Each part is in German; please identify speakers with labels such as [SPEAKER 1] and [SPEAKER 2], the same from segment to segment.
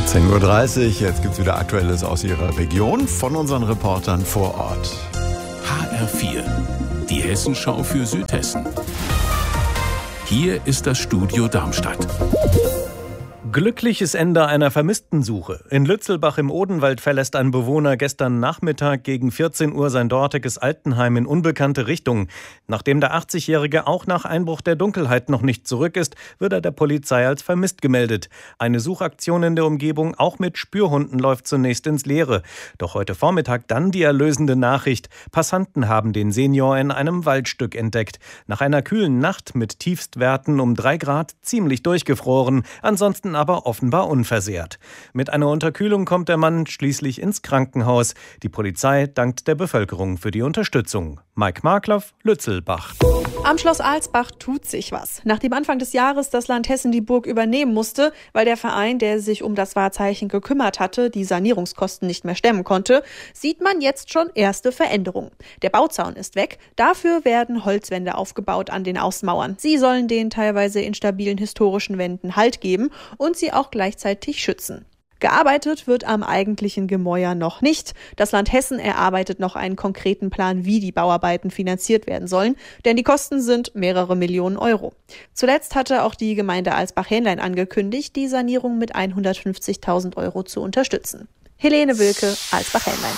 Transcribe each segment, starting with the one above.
[SPEAKER 1] 14.30 Uhr, jetzt gibt es wieder Aktuelles aus Ihrer Region von unseren Reportern vor Ort.
[SPEAKER 2] HR4, die Hessenschau für Südhessen. Hier ist das Studio Darmstadt.
[SPEAKER 3] Glückliches Ende einer Vermisstensuche. In Lützelbach im Odenwald verlässt ein Bewohner gestern Nachmittag gegen 14 Uhr sein dortiges Altenheim in unbekannte Richtung. Nachdem der 80-Jährige auch nach Einbruch der Dunkelheit noch nicht zurück ist, wird er der Polizei als vermisst gemeldet. Eine Suchaktion in der Umgebung, auch mit Spürhunden, läuft zunächst ins Leere. Doch heute Vormittag dann die erlösende Nachricht. Passanten haben den Senior in einem Waldstück entdeckt. Nach einer kühlen Nacht mit Tiefstwerten um 3 Grad ziemlich durchgefroren. Ansonsten aber offenbar unversehrt. Mit einer Unterkühlung kommt der Mann schließlich ins Krankenhaus. Die Polizei dankt der Bevölkerung für die Unterstützung. Mike Markloff, Lützelbach.
[SPEAKER 4] Am Schloss Alsbach tut sich was. Nachdem Anfang des Jahres das Land Hessen die Burg übernehmen musste, weil der Verein, der sich um das Wahrzeichen gekümmert hatte, die Sanierungskosten nicht mehr stemmen konnte, sieht man jetzt schon erste Veränderungen. Der Bauzaun ist weg, dafür werden Holzwände aufgebaut an den Außenmauern. Sie sollen den teilweise instabilen historischen Wänden Halt geben und sie auch gleichzeitig schützen. Gearbeitet wird am eigentlichen Gemäuer noch nicht. Das Land Hessen erarbeitet noch einen konkreten Plan, wie die Bauarbeiten finanziert werden sollen, denn die Kosten sind mehrere Millionen Euro. Zuletzt hatte auch die Gemeinde Alsbach-Hähnlein angekündigt, die Sanierung mit 150.000 Euro zu unterstützen. Helene Wilke, Alsbach-Hähnlein.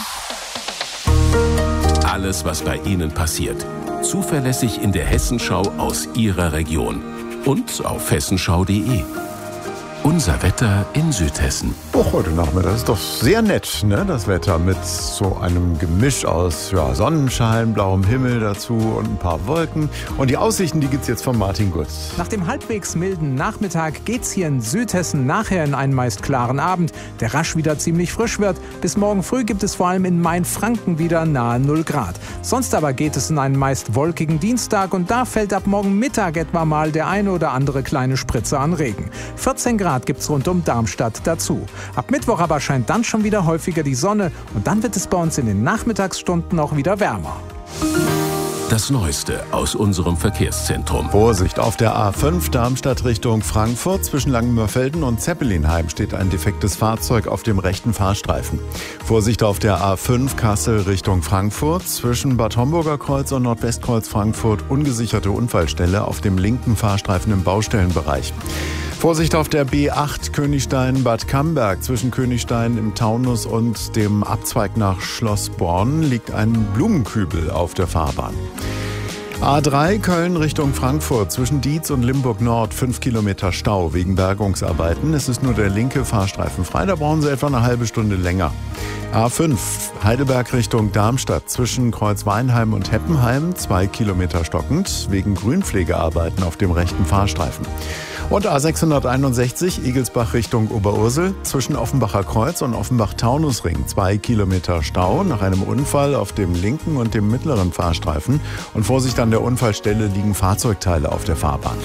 [SPEAKER 2] Alles, was bei Ihnen passiert. Zuverlässig in der Hessenschau aus Ihrer Region. Und auf hessenschau.de. Unser Wetter in Südhessen.
[SPEAKER 1] Auch heute Nachmittag ist doch sehr nett, ne? Das Wetter mit so einem Gemisch aus Sonnenschein, blauem Himmel dazu und ein paar Wolken. Und die Aussichten, die gibt's jetzt von Martin Gutz.
[SPEAKER 5] Nach dem halbwegs milden Nachmittag geht's hier in Südhessen nachher in einen meist klaren Abend, der rasch wieder ziemlich frisch wird. Bis morgen früh gibt es vor allem in Mainfranken wieder nahe 0 Grad. Sonst aber geht es in einen meist wolkigen Dienstag und da fällt ab morgen Mittag etwa mal der eine oder andere kleine Spritze an Regen. 14 Grad gibt's rund um Darmstadt dazu. Ab Mittwoch aber scheint dann schon wieder häufiger die Sonne und dann wird es bei uns in den Nachmittagsstunden auch wieder wärmer.
[SPEAKER 2] Das Neueste aus unserem Verkehrszentrum.
[SPEAKER 1] Vorsicht, auf der A5 Darmstadt Richtung Frankfurt zwischen Langenmörfelden und Zeppelinheim steht ein defektes Fahrzeug auf dem rechten Fahrstreifen. Vorsicht auf der A5 Kassel Richtung Frankfurt zwischen Bad Homburger Kreuz und Nordwestkreuz Frankfurt ungesicherte Unfallstelle auf dem linken Fahrstreifen im Baustellenbereich. Vorsicht auf der B8 Königstein-Bad Camberg. Zwischen Königstein im Taunus und dem Abzweig nach Schloss Born liegt ein Blumenkübel auf der Fahrbahn. A3 Köln Richtung Frankfurt zwischen Dietz und Limburg Nord 5 Kilometer Stau wegen Bergungsarbeiten. Es ist nur der linke Fahrstreifen frei, da brauchen Sie etwa eine halbe Stunde länger. A5 Heidelberg Richtung Darmstadt zwischen Kreuzweinheim und Heppenheim 2 Kilometer stockend wegen Grünpflegearbeiten auf dem rechten Fahrstreifen. Und A661 Igelsbach Richtung Oberursel zwischen Offenbacher Kreuz und Offenbach-Taunusring 2 Kilometer Stau nach einem Unfall auf dem linken und dem mittleren Fahrstreifen. Und Vorsicht, an der Unfallstelle liegen Fahrzeugteile auf der Fahrbahn.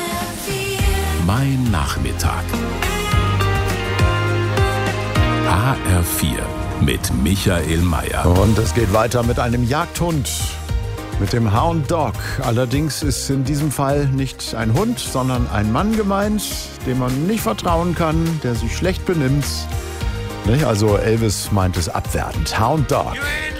[SPEAKER 2] Mein Nachmittag. HR4 mit Michael Mayer.
[SPEAKER 1] Und es geht weiter mit einem Jagdhund. Mit dem Hound Dog. Allerdings ist in diesem Fall nicht ein Hund, sondern ein Mann gemeint, dem man nicht vertrauen kann, der sich schlecht benimmt. Also Elvis meint es abwertend. Hound Dog.